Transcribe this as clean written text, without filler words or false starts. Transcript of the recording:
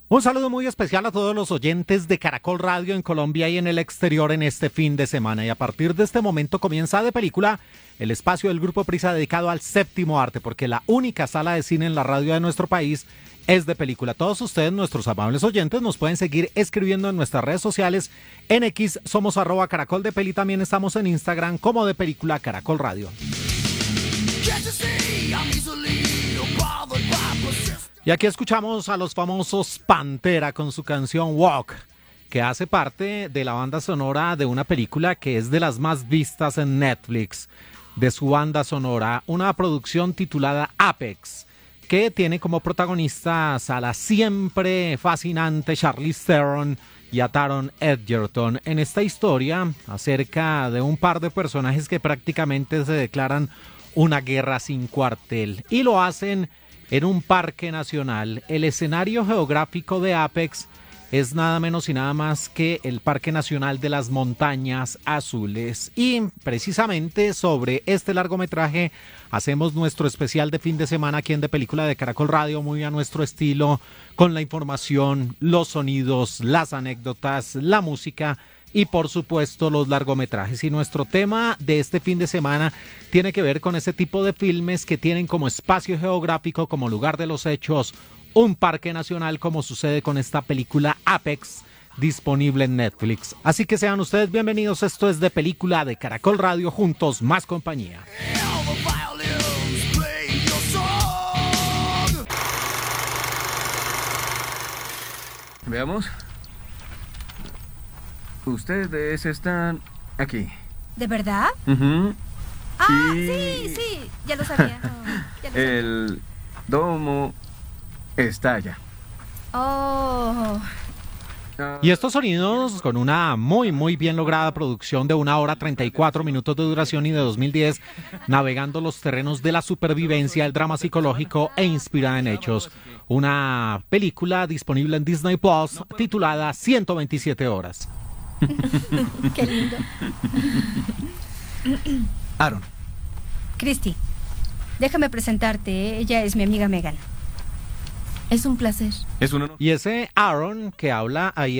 Un saludo muy especial a todos los oyentes de Caracol Radio en Colombia y en el exterior en este fin de semana. Y a partir de este momento comienza De Película, el espacio del Grupo Prisa dedicado al séptimo arte, porque la única sala de cine en la radio de nuestro país es De Película. Todos ustedes, nuestros amables oyentes, nos pueden seguir escribiendo en nuestras redes sociales. En X somos @caracoldepeli, también estamos en Instagram como De Película Caracol Radio. Y aquí escuchamos a los famosos Pantera con su canción Walk, que hace parte de la banda sonora de una película que es de las más vistas en Netflix, de su banda sonora, una producción titulada Apex, que tiene como protagonistas a la siempre fascinante Charlize Theron y a Taron Egerton. En esta historia, acerca de un par de personajes que prácticamente se declaran una guerra sin cuartel, y lo hacen en un parque nacional. El escenario geográfico de Apex es nada menos y nada más que el Parque Nacional de las Montañas Azules. Y precisamente sobre este largometraje hacemos nuestro especial de fin de semana aquí en De Película de Caracol Radio, muy a nuestro estilo, con la información, los sonidos, las anécdotas, la música y por supuesto los largometrajes. Y nuestro tema de este fin de semana tiene que ver con ese tipo de filmes que tienen como espacio geográfico, como lugar de los hechos, un parque nacional, como sucede con esta película Apex, disponible en Netflix. Así que sean ustedes bienvenidos, esto es De Película de Caracol Radio, juntos más compañía. Veamos. Ustedes están aquí. ¿De verdad? Uh-huh. Ah, Y sí, ya lo sabía. Ya lo sabía. el domo está allá. Oh, Y estos sonidos, con una muy bien lograda producción de 1 hora 34 minutos de duración y de 2010, navegando los terrenos de la supervivencia, el drama psicológico e inspirada en hechos. Una película disponible en Disney Plus titulada 127 horas. qué lindo. Aaron. Christy, déjame presentarte. Ella es mi amiga Megan. Es un placer. Es un honor. Y ese Aaron que habla ahí